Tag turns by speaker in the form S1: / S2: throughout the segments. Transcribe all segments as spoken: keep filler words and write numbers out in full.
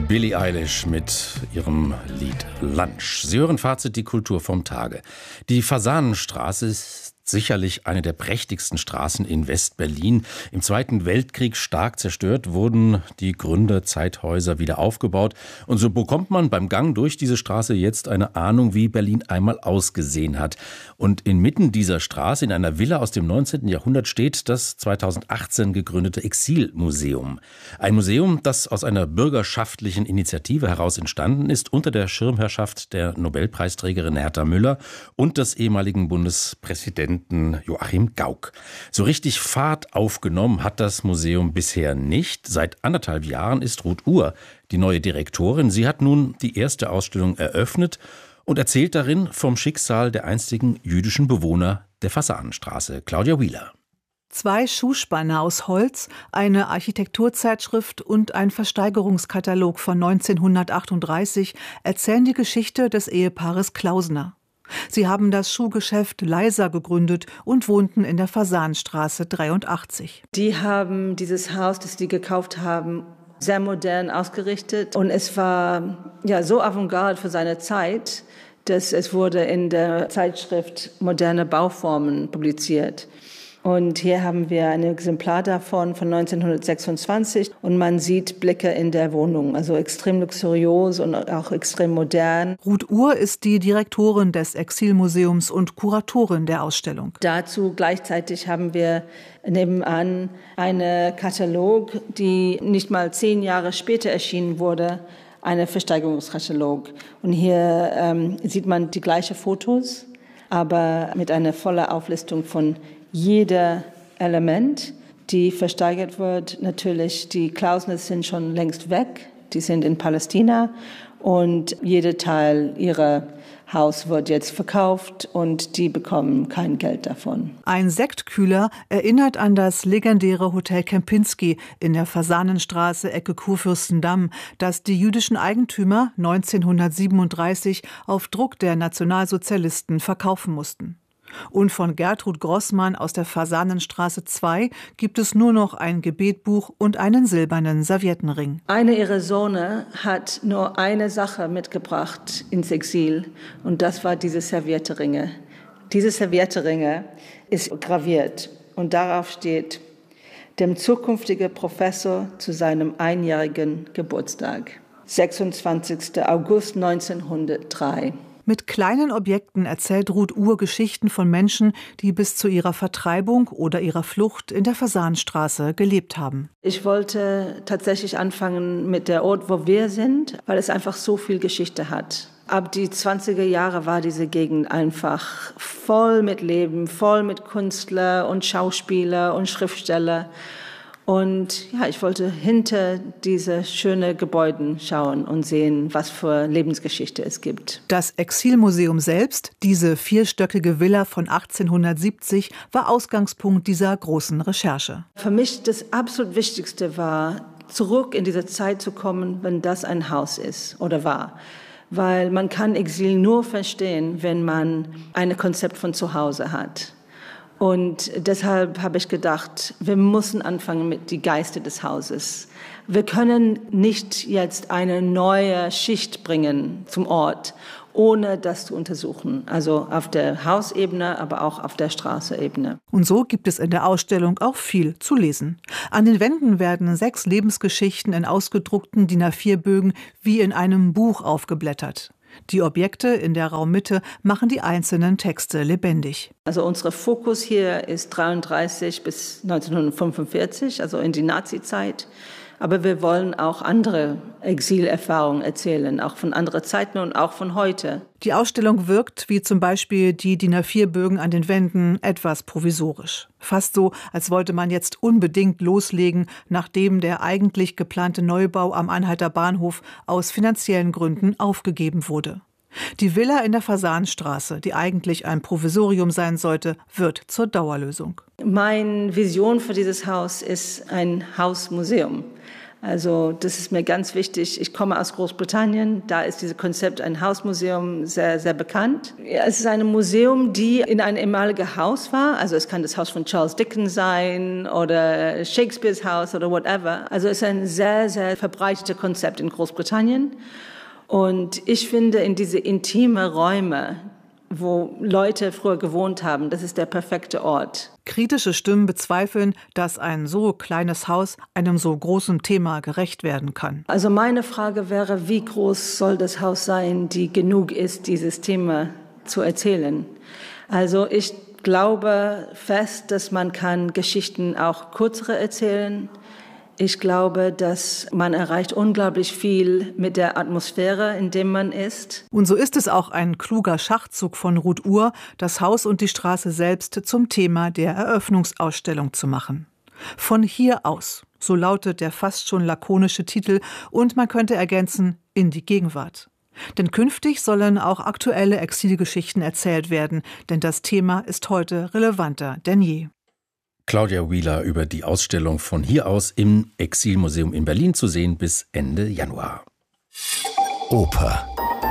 S1: Billie Eilish mit ihrem Lied Lunch. Sie hören Fazit, die Kultur vom Tage. Die Fasanenstraße ist sicherlich eine der prächtigsten Straßen in West-Berlin. Im Zweiten Weltkrieg stark zerstört, wurden die Gründerzeithäuser wieder aufgebaut. Und so bekommt man beim Gang durch diese Straße jetzt eine Ahnung, wie Berlin einmal ausgesehen hat. Und inmitten dieser Straße, in einer Villa aus dem neunzehnten Jahrhundert, steht das zweitausendachtzehn gegründete Exilmuseum. Ein Museum, das aus einer bürgerschaftlichen Initiative heraus entstanden ist, unter der Schirmherrschaft der Nobelpreisträgerin Herta Müller und des ehemaligen Bundespräsidenten Joachim Gauck. So richtig Fahrt aufgenommen hat das Museum bisher nicht. Seit anderthalb Jahren ist Ruth Uhr die neue Direktorin. Sie hat nun die erste Ausstellung eröffnet und erzählt darin vom Schicksal der einstigen jüdischen Bewohner der Fasanenstraße. Claudia Wheeler.
S2: Zwei Schuhspanner aus Holz, eine Architekturzeitschrift und ein Versteigerungskatalog von neunzehnhundertachtunddreißig erzählen die Geschichte des Ehepaares Klausner. Sie haben das Schuhgeschäft Leiser gegründet und wohnten in der Fasanenstraße dreiundachtzig.
S3: Die haben dieses Haus, das die gekauft haben, sehr modern ausgerichtet. Und es war ja so avantgarde für seine Zeit, dass es wurde in der Zeitschrift Moderne Bauformen publiziert. Und hier haben wir ein Exemplar davon von neunzehnhundertsechsundzwanzig und man sieht Blicke in der Wohnung, also extrem luxuriös und auch extrem modern.
S2: Ruth Uhr ist die Direktorin des Exilmuseums und Kuratorin der Ausstellung.
S3: Dazu gleichzeitig haben wir nebenan einen Katalog, die nicht mal zehn Jahre später erschienen wurde, einen Versteigerungskatalog. Und hier ähm, sieht man die gleichen Fotos, aber mit einer vollen Auflistung von jeder Element, die versteigert wird. Natürlich, die Klausners sind schon längst weg, die sind in Palästina und jeder Teil ihrer Haus wird jetzt verkauft und die bekommen kein Geld davon.
S2: Ein Sektkühler erinnert an das legendäre Hotel Kempinski in der Fasanenstraße Ecke Kurfürstendamm, das die jüdischen Eigentümer neunzehnhundertsiebenunddreißig auf Druck der Nationalsozialisten verkaufen mussten. Und von Gertrud Grossmann aus der Fasanenstraße zwei gibt es nur noch ein Gebetbuch und einen silbernen Serviettenring.
S3: Einer ihrer Söhne hat nur eine Sache mitgebracht ins Exil und das war diese Serviettenringe. Diese Serviettenringe ist graviert und darauf steht: dem zukünftigen Professor zu seinem einjährigen Geburtstag, sechsundzwanzigster August neunzehnhundertdrei.
S2: Mit kleinen Objekten erzählt Ruth Uhr Geschichten von Menschen, die bis zu ihrer Vertreibung oder ihrer Flucht in der Fasanenstraße gelebt haben.
S3: Ich wollte tatsächlich anfangen mit der Ort, wo wir sind, weil es einfach so viel Geschichte hat. Ab die zwanziger Jahre war diese Gegend einfach voll mit Leben, voll mit Künstler und Schauspieler und Schriftsteller. Und ja, ich wollte hinter diese schönen Gebäuden schauen und sehen, was für Lebensgeschichte es gibt.
S2: Das Exilmuseum selbst, diese vierstöckige Villa von achtzehnhundertsiebzig, war Ausgangspunkt dieser großen Recherche.
S3: Für mich das absolut Wichtigste war, zurück in diese Zeit zu kommen, wenn das ein Haus ist oder war. Weil man kann Exil nur verstehen, wenn man ein Konzept von zu Hause hat. Und deshalb habe ich gedacht, wir müssen anfangen mit die Geister des Hauses. Wir können nicht jetzt eine neue Schicht bringen zum Ort, ohne das zu untersuchen. Also auf der Hausebene, aber auch auf der Straßenebene.
S2: Und so gibt es in der Ausstellung auch viel zu lesen. An den Wänden werden sechs Lebensgeschichten in ausgedruckten D I N A vier Bögen wie in einem Buch aufgeblättert. Die Objekte in der Raummitte machen die einzelnen Texte lebendig.
S3: Also unser Fokus hier ist dreiunddreißig bis neunzehnhundertfünfundvierzig, also in die Nazizeit. Aber wir wollen auch andere Exilerfahrungen erzählen, auch von anderen Zeiten und auch von heute.
S2: Die Ausstellung wirkt, wie zum Beispiel die D I N A vier Bögen an den Wänden, etwas provisorisch. Fast so, als wollte man jetzt unbedingt loslegen, nachdem der eigentlich geplante Neubau am Anhalter Bahnhof aus finanziellen Gründen aufgegeben wurde. Die Villa in der Fasanenstraße, die eigentlich ein Provisorium sein sollte, wird zur Dauerlösung.
S3: Meine Vision für dieses Haus ist ein Hausmuseum. Also das ist mir ganz wichtig. Ich komme aus Großbritannien, da ist dieses Konzept ein Hausmuseum sehr, sehr bekannt. Es ist ein Museum, die in ein ehemaliges Haus war. Also es kann das Haus von Charles Dickens sein oder Shakespeares Haus oder whatever. Also es ist ein sehr, sehr verbreitetes Konzept in Großbritannien. Und ich finde, in diese intime Räume, wo Leute früher gewohnt haben, das ist der perfekte Ort.
S2: Kritische Stimmen bezweifeln, dass ein so kleines Haus einem so großen Thema gerecht werden kann.
S3: Also meine Frage wäre, wie groß soll das Haus sein, die genug ist, dieses Thema zu erzählen? Also ich glaube fest, dass man kann Geschichten auch kürzere erzählen. Ich glaube, dass man erreicht unglaublich viel mit der Atmosphäre, in der man ist.
S2: Und so ist es auch ein kluger Schachzug von Ruth Uhr, das Haus und die Straße selbst zum Thema der Eröffnungsausstellung zu machen. Von hier aus, so lautet der fast schon lakonische Titel, und man könnte ergänzen, in die Gegenwart. Denn künftig sollen auch aktuelle Exilgeschichten erzählt werden, denn das Thema ist heute relevanter denn je.
S1: Claudia Wheeler über die Ausstellung von hier aus im Exilmuseum in Berlin zu sehen bis Ende Januar. Oper.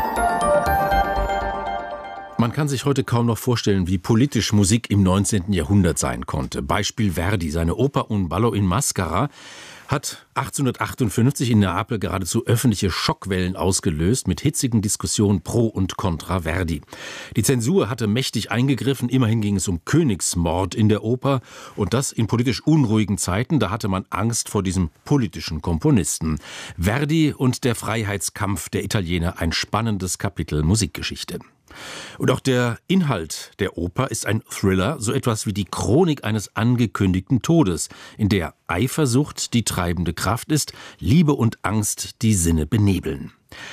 S1: Man kann sich heute kaum noch vorstellen, wie politisch Musik im neunzehnten Jahrhundert sein konnte. Beispiel Verdi, seine Oper Un ballo in maschera hat achtzehnhundertachtundfünfzig in Neapel geradezu öffentliche Schockwellen ausgelöst mit hitzigen Diskussionen pro und contra Verdi. Die Zensur hatte mächtig eingegriffen, immerhin ging es um Königsmord in der Oper und das in politisch unruhigen Zeiten, da hatte man Angst vor diesem politischen Komponisten. Verdi und der Freiheitskampf der Italiener, ein spannendes Kapitel Musikgeschichte. Und auch der Inhalt der Oper ist ein Thriller, so etwas wie die Chronik eines angekündigten Todes, in der Eifersucht die treibende Kraft ist, Liebe und Angst die Sinne benebeln.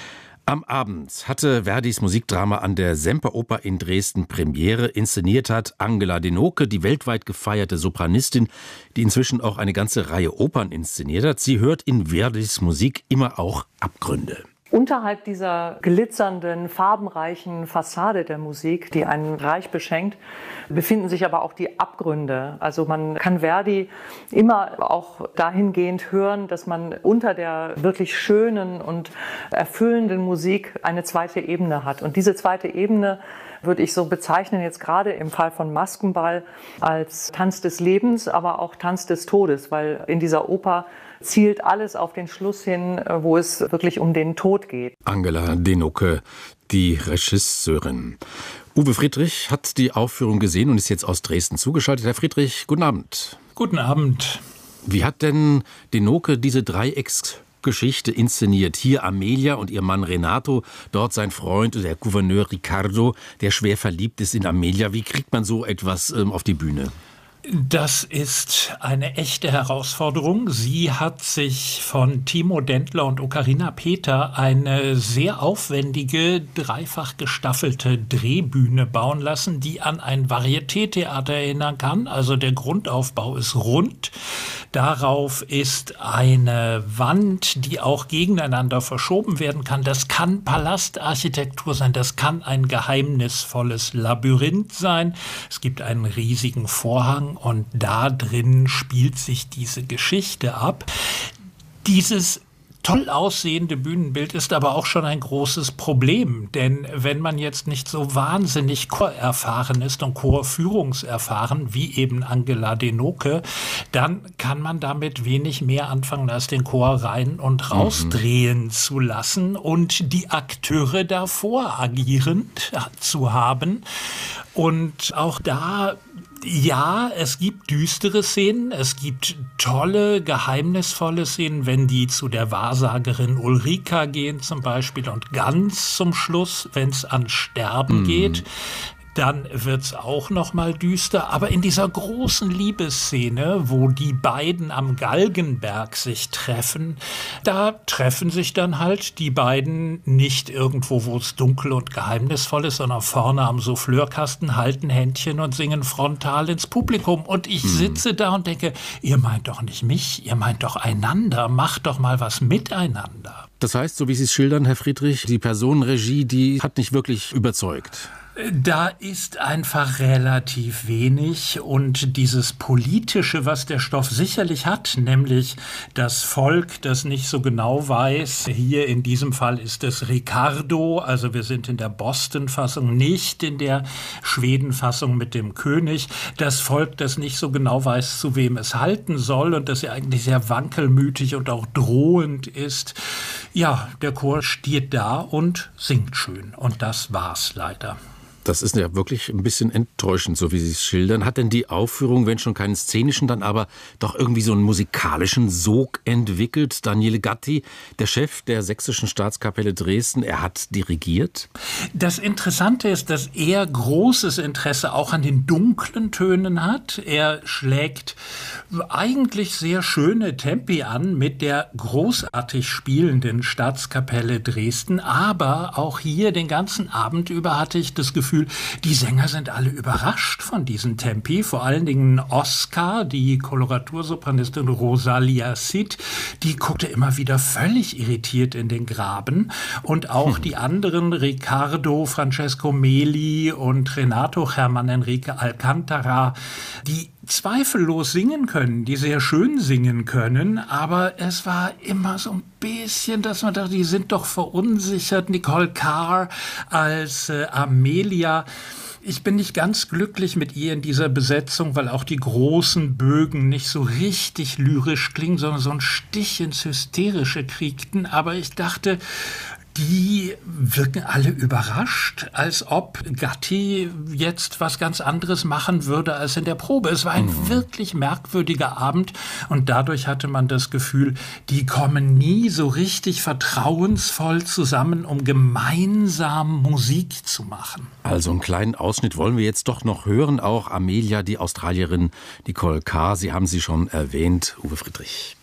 S1: Am Abend hatte Verdis Musikdrama an der Semperoper in Dresden Premiere. Inszeniert hat Angela Denoke, die weltweit gefeierte Sopranistin, die inzwischen auch eine ganze Reihe Opern inszeniert hat. Sie hört in Verdis Musik immer auch Abgründe.
S4: Unterhalb dieser glitzernden, farbenreichen Fassade der Musik, die einen reich beschenkt, befinden sich aber auch die Abgründe. Also man kann Verdi immer auch dahingehend hören, dass man unter der wirklich schönen und erfüllenden Musik eine zweite Ebene hat. Und diese zweite Ebene würde ich so bezeichnen, jetzt gerade im Fall von Maskenball, als Tanz des Lebens, aber auch Tanz des Todes, weil in dieser Oper zielt alles auf den Schluss hin, wo es wirklich um den Tod geht.
S1: Angela Denoke, die Regisseurin. Uwe Friedrich hat die Aufführung gesehen und ist jetzt aus Dresden zugeschaltet. Herr Friedrich, guten Abend.
S5: Guten Abend.
S1: Wie hat denn Denoke diese Dreiecksgeschichte inszeniert? Hier Amelia und ihr Mann Renato, dort sein Freund, der Gouverneur Riccardo, der schwer verliebt ist in Amelia. Wie kriegt man so etwas ähm, auf die Bühne?
S5: Das ist eine echte Herausforderung. Sie hat sich von Timo Dendler und Ocarina Peter eine sehr aufwendige, dreifach gestaffelte Drehbühne bauen lassen, die an ein Varieté-Theater erinnern kann. Also der Grundaufbau ist rund. Darauf ist eine Wand, die auch gegeneinander verschoben werden kann. Das kann Palastarchitektur sein, das kann ein geheimnisvolles Labyrinth sein. Es gibt einen riesigen Vorhang. Und da drin spielt sich diese Geschichte ab. Dieses toll aussehende Bühnenbild ist aber auch schon ein großes Problem. Denn wenn man jetzt nicht so wahnsinnig chorerfahren ist und chorführungserfahren, wie eben Angela Denoke, dann kann man damit wenig mehr anfangen, als den Chor rein und rausdrehen mhm. zu lassen und die Akteure davor agierend zu haben. Und auch da, ja, es gibt düstere Szenen, es gibt tolle, geheimnisvolle Szenen, wenn die zu der Wahrsagerin Ulrika gehen zum Beispiel und ganz zum Schluss, wenn es an Sterben mhm. geht. Dann wird's auch noch mal düster. Aber in dieser großen Liebesszene, wo die beiden am Galgenberg sich treffen, da treffen sich dann halt die beiden nicht irgendwo, wo es dunkel und geheimnisvoll ist, sondern vorne am Souffleurkasten, halten Händchen und singen frontal ins Publikum. Und ich sitze da und denke, ihr meint doch nicht mich, ihr meint doch einander, macht doch mal was miteinander.
S1: Das heißt, so wie Sie es schildern, Herr Friedrich, die Personenregie, die hat nicht wirklich überzeugt.
S5: Da ist einfach relativ wenig und dieses Politische, was der Stoff sicherlich hat, nämlich das Volk, das nicht so genau weiß, hier in diesem Fall ist es Ricardo, also wir sind in der Boston-Fassung, nicht in der Schweden-Fassung mit dem König, das Volk, das nicht so genau weiß, zu wem es halten soll und das ja eigentlich sehr wankelmütig und auch drohend ist. Ja, der Chor steht da und singt schön und das war's leider.
S1: Das ist ja wirklich ein bisschen enttäuschend, so wie Sie es schildern. Hat denn die Aufführung, wenn schon keinen szenischen, dann aber doch irgendwie so einen musikalischen Sog entwickelt? Daniele Gatti, der Chef der Sächsischen Staatskapelle Dresden, er hat dirigiert?
S5: Das Interessante ist, dass er großes Interesse auch an den dunklen Tönen hat. Er schlägt eigentlich sehr schöne Tempi an mit der großartig spielenden Staatskapelle Dresden. Aber auch hier den ganzen Abend über hatte ich das Gefühl, die Sänger sind alle überrascht von diesen Tempi, vor allen Dingen Oskar, die Koloratursopranistin Rosalia Cid, die guckte immer wieder völlig irritiert in den Graben und auch hm. die anderen, Riccardo, Francesco Meli und Renato Germán Enrique Alcántara, die zweifellos singen können, die sehr schön singen können, aber es war immer so ein bisschen, dass man dachte, die sind doch verunsichert. Nicole Carr als äh, Amelia. Ich bin nicht ganz glücklich mit ihr in dieser Besetzung, weil auch die großen Bögen nicht so richtig lyrisch klingen, sondern so einen Stich ins Hysterische kriegten. Aber ich dachte, die wirken alle überrascht, als ob Gatti jetzt was ganz anderes machen würde als in der Probe. Es war ein mhm. wirklich merkwürdiger Abend und dadurch hatte man das Gefühl, die kommen nie so richtig vertrauensvoll zusammen, um gemeinsam Musik zu machen.
S1: Also einen kleinen Ausschnitt wollen wir jetzt doch noch hören. Auch Amelia, die Australierin Nicole Carr, Sie haben sie schon erwähnt, Uwe Friedrich.